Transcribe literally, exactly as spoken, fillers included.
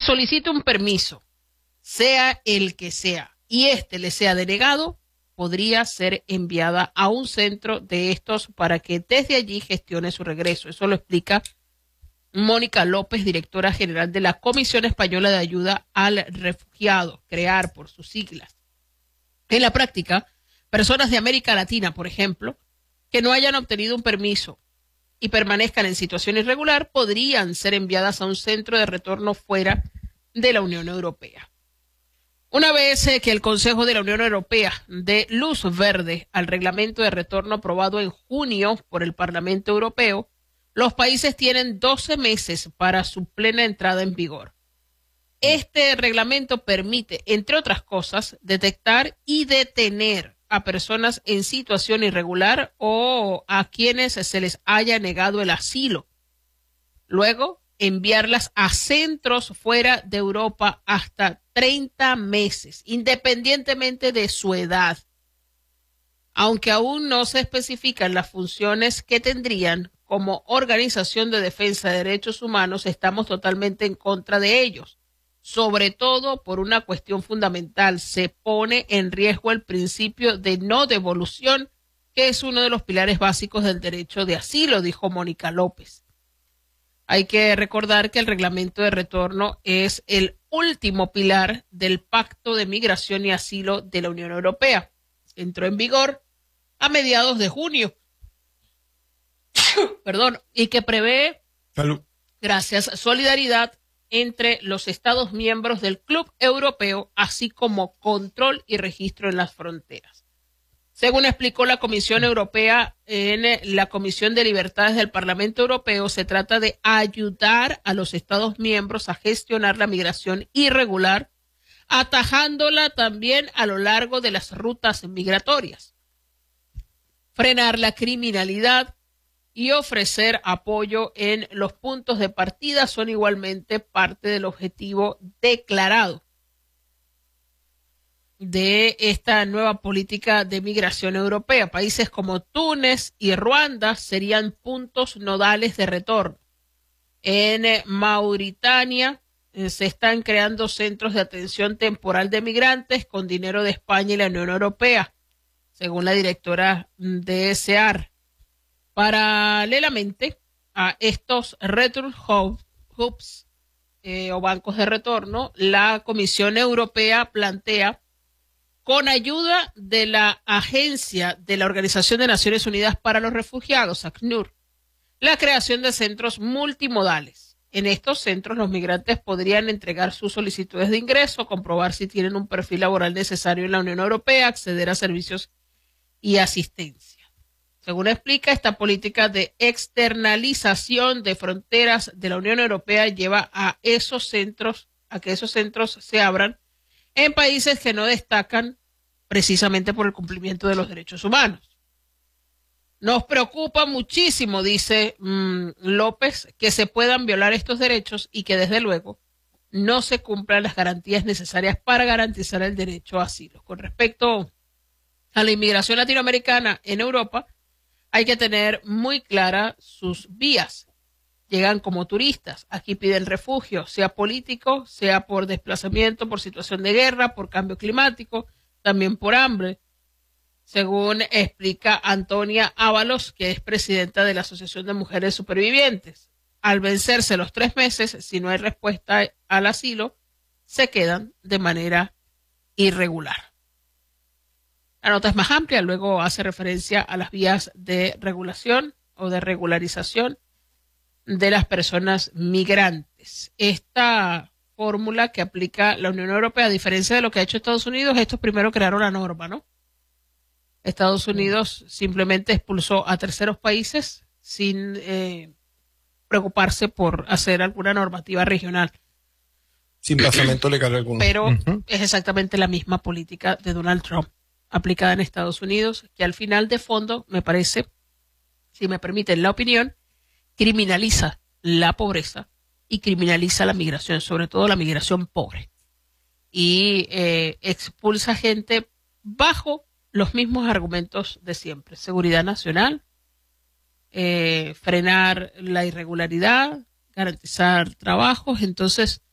solicite un permiso, sea el que sea, y este le sea denegado, podría ser enviada a un centro de estos para que desde allí gestione su regreso. Eso lo explica Mónica López, directora general de la Comisión Española de Ayuda al Refugiado, CREAR por sus siglas. En la práctica, personas de América Latina, por ejemplo, que no hayan obtenido un permiso y permanezcan en situación irregular, podrían ser enviadas a un centro de retorno fuera de la Unión Europea. Una vez eh, que el Consejo de la Unión Europea dé luz verde al reglamento de retorno aprobado en junio por el Parlamento Europeo, los países tienen doce meses para su plena entrada en vigor. Este reglamento permite, entre otras cosas, detectar y detener a personas en situación irregular o a quienes se les haya negado el asilo. Luego, enviarlas a centros fuera de Europa hasta treinta meses, independientemente de su edad. Aunque aún no se especifican las funciones que tendrían como organización de defensa de derechos humanos, estamos totalmente en contra de ellos. Sobre todo por una cuestión fundamental, se pone en riesgo el principio de no devolución, que es uno de los pilares básicos del derecho de asilo, dijo Mónica López. Hay que recordar que el reglamento de retorno es el último pilar del Pacto de Migración y Asilo de la Unión Europea. Entró en vigor a mediados de junio. Perdón, y que prevé, Salud. gracias, solidaridad entre los Estados miembros del Club Europeo, así como control y registro en las fronteras. Según explicó la Comisión Europea en la Comisión de Libertades del Parlamento Europeo, se trata de ayudar a los Estados miembros a gestionar la migración irregular, atajándola también a lo largo de las rutas migratorias, frenar la criminalidad y ofrecer apoyo en los puntos de partida son igualmente parte del objetivo declarado de esta nueva política de migración europea. Países como Túnez y Ruanda serían puntos nodales de retorno. En Mauritania eh, se están creando centros de atención temporal de migrantes con dinero de España y la Unión Europea, según la directora de S E A R. Paralelamente a estos return hubs eh, o bancos de retorno, la Comisión Europea plantea, con ayuda de la Agencia de la Organización de Naciones Unidas para los Refugiados, ACNUR, la creación de centros multimodales. En estos centros los migrantes podrían entregar sus solicitudes de ingreso, comprobar si tienen un perfil laboral necesario en la Unión Europea, acceder a servicios y asistencia. Según explica, esta política de externalización de fronteras de la Unión Europea lleva a esos centros, a que esos centros se abran en países que no destacan precisamente por el cumplimiento de los derechos humanos. Nos preocupa muchísimo, dice mmm, López, que se puedan violar estos derechos y que desde luego no se cumplan las garantías necesarias para garantizar el derecho a asilo. Con respecto a la inmigración latinoamericana en Europa, hay que tener muy claras sus vías. Llegan como turistas, aquí piden refugio, sea político, sea por desplazamiento, por situación de guerra, por cambio climático, también por hambre. Según explica Antonia Ábalos, que es presidenta de la Asociación de Mujeres Supervivientes. Al vencerse los tres meses, si no hay respuesta al asilo, se quedan de manera irregular. La nota es más amplia, luego hace referencia a las vías de regulación o de regularización de las personas migrantes. Esta fórmula que aplica la Unión Europea, a diferencia de lo que ha hecho Estados Unidos, estos primero crearon la norma, ¿no? Estados Unidos simplemente expulsó a terceros países sin eh, preocuparse por hacer alguna normativa regional. Sin basamento legal alguno. Pero uh-huh. es exactamente la misma política de Donald Trump aplicada en Estados Unidos, que al final de fondo, me parece, si me permiten la opinión, criminaliza la pobreza y criminaliza la migración, sobre todo la migración pobre. Y eh, expulsa gente bajo los mismos argumentos de siempre. Seguridad nacional, eh, frenar la irregularidad, garantizar trabajos. Entonces,